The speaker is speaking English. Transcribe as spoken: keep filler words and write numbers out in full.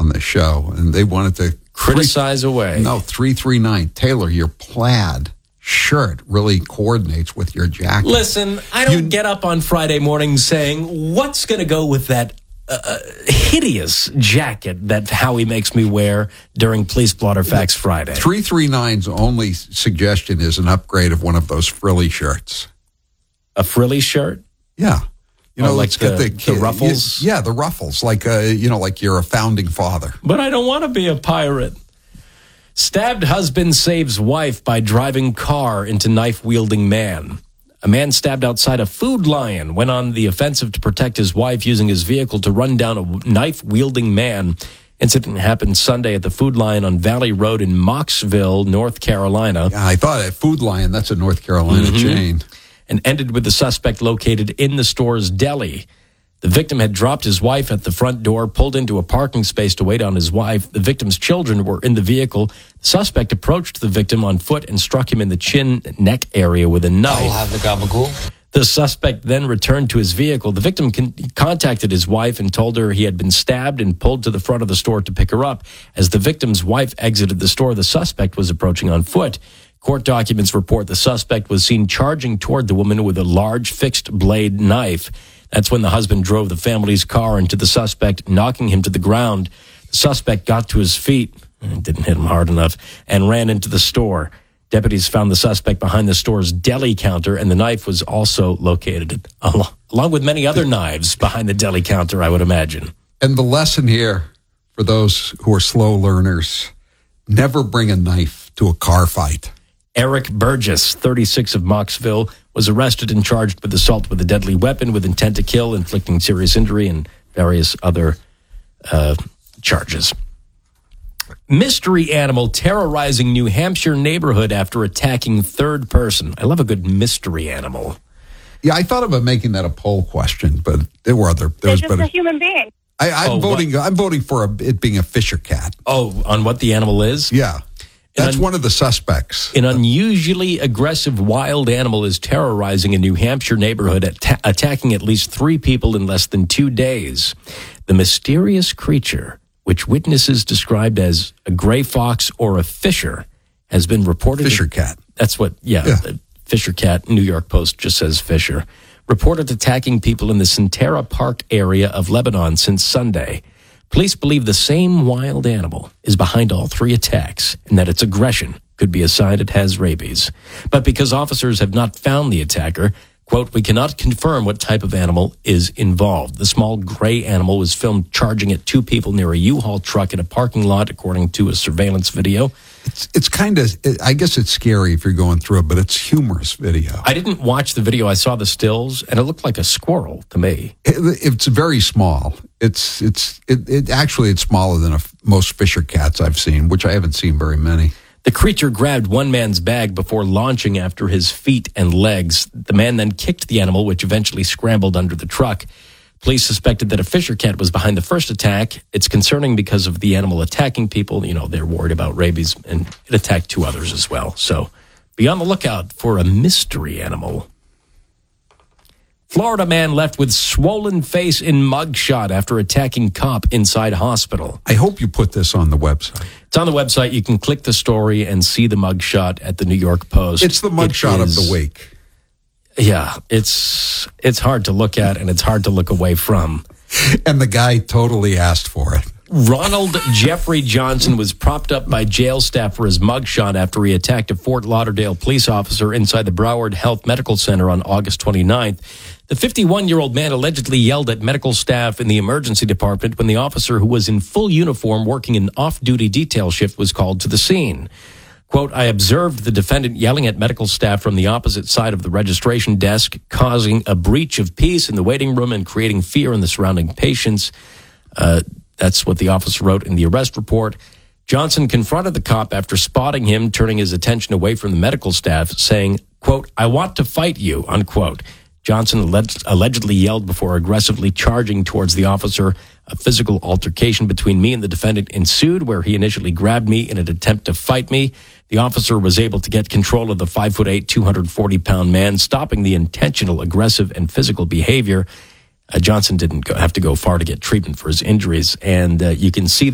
on this show, and they wanted to criticize three, away. No, three three nine. Taylor, your plaid shirt really coordinates with your jacket. Listen, I don't You- get up on Friday morning saying, what's going to go with that uh, hideous jacket that Howie makes me wear during Police Blotter Facts Friday? three three nine's only suggestion is an upgrade of one of those frilly shirts. A frilly shirt? Yeah. You Oh, know, like it's got the- the ruffles? Yeah, the ruffles. Like, uh, you know, like you're a founding father. But I don't want to be a pirate. Stabbed husband saves wife by driving car into knife-wielding man. A man stabbed outside a Food Lion went on the offensive to protect his wife using his vehicle to run down a knife-wielding man. Incident happened Sunday at the Food Lion on Valley Road in Mocksville, North Carolina. Yeah, I thought at Food Lion, that's a North Carolina Mm-hmm. chain. And ended with the suspect located in the store's deli. The victim had dropped his wife at the front door, pulled into a parking space to wait on his wife. The victim's children were in the vehicle. The suspect approached the victim on foot and struck him in the chin neck area with a knife. I'll have the gabagool. The suspect then returned to his vehicle. The victim con- contacted his wife and told her he had been stabbed and pulled to the front of the store to pick her up. As the victim's wife exited the store, the suspect was approaching on foot. Court documents report the suspect was seen charging toward the woman with a large fixed blade knife. That's when the husband drove the family's car into the suspect, knocking him to the ground. The suspect got to his feet, didn't hit him hard enough, and ran into the store. Deputies found the suspect behind the store's deli counter, and the knife was also located, along with many other knives behind the deli counter, I would imagine. And the lesson here for those who are slow learners, never bring a knife to a car fight. Eric Burgess, thirty-six, of Mocksville, was arrested and charged with assault with a deadly weapon with intent to kill, inflicting serious injury, and various other uh, charges. Mystery animal terrorizing New Hampshire neighborhood after attacking third person. I love a good mystery animal. Yeah, I thought about making that a poll question, but there were other. There They're was just better. a human being. I, I'm Oh, voting. what? I'm voting for a, it being a Fisher cat. Oh, on what the animal is? Yeah, that's un- one of the suspects. An unusually aggressive wild animal is terrorizing a New Hampshire neighborhood, atta- attacking at least three people in less than two days. The mysterious creature, which witnesses described as a gray fox or a fisher, has been reported. Fisher cat. That's what, yeah, Yeah. the Fisher cat. New York Post just says Fisher. Reported attacking people in the Centera Park area of Lebanon since Sunday. Police believe the same wild animal is behind all three attacks and that its aggression could be a sign it has rabies. But because officers have not found the attacker, quote, we cannot confirm what type of animal is involved. The small gray animal was filmed charging at two people near a U-Haul truck in a parking lot, according to a surveillance video. It's it's kind of. I guess it's scary if you're going through it, but it's humorous video. I didn't watch the video. I saw the stills, and it looked like a squirrel to me. It, it's very small. It's it's it, it actually it's smaller than a, most Fisher cats I've seen, which I haven't seen very many. The creature grabbed one man's bag before launching after his feet and legs. The man then kicked the animal, which eventually scrambled under the truck. Police suspected that a Fisher cat was behind the first attack. It's concerning because of the animal attacking people. You know, they're worried about rabies, and it attacked two others as well. So be on the lookout for a mystery animal. Florida man left with swollen face in mugshot after attacking cop inside hospital. I hope you put this on the website. It's on the website. You can click the story and see the mugshot at the New York Post. It's the mugshot of the week. Yeah, it's it's hard to look at, and it's hard to look away from. And the guy totally asked for it. Ronald Jeffrey Johnson was propped up by jail staff for his mugshot after he attacked a Fort Lauderdale police officer inside the Broward Health Medical Center on August twenty-ninth. The fifty-one-year-old man allegedly yelled at medical staff in the emergency department when the officer, who was in full uniform working an off-duty detail shift, was called to the scene. Quote, I observed the defendant yelling at medical staff from the opposite side of the registration desk, causing a breach of peace in the waiting room and creating fear in the surrounding patients. Uh, that's what the officer wrote in the arrest report. Johnson confronted the cop after spotting him, turning his attention away from the medical staff, saying, quote, I want to fight you, unquote. Johnson alleged, allegedly yelled before aggressively charging towards the officer. A physical altercation between me and the defendant ensued, where he initially grabbed me in an attempt to fight me. The officer was able to get control of the five foot eight, two hundred forty pound man, stopping the intentional, aggressive, and physical behavior. Uh, Johnson didn't go, have to go far to get treatment for his injuries, and uh, you can see